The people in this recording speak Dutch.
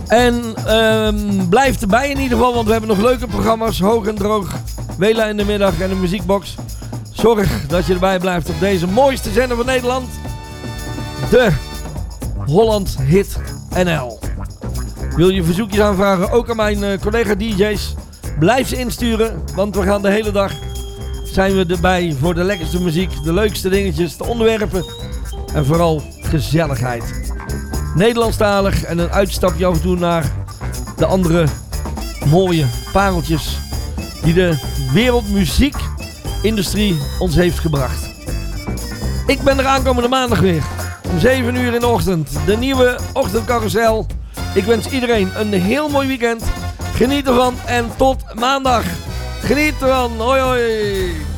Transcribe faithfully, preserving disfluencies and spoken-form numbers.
En um, blijf erbij in ieder geval, want we hebben nog leuke programma's. Hoog en droog, Wela in de middag en een muziekbox. Zorg dat je erbij blijft op deze mooiste zender van Nederland. De Holland Hit N L. Wil je verzoekjes aanvragen, ook aan mijn uh, collega D J's. Blijf ze insturen, want we gaan de hele dag... zijn we erbij voor de lekkerste muziek, de leukste dingetjes, de onderwerpen. En vooral gezelligheid. Nederlandstalig en een uitstapje af en toe naar de andere mooie pareltjes die de wereldmuziekindustrie ons heeft gebracht. Ik ben er aankomende maandag weer. Om zeven uur in de ochtend. De nieuwe ochtendcarousel. Ik wens iedereen een heel mooi weekend. Geniet ervan en tot maandag. Geniet ervan. Hoi hoi.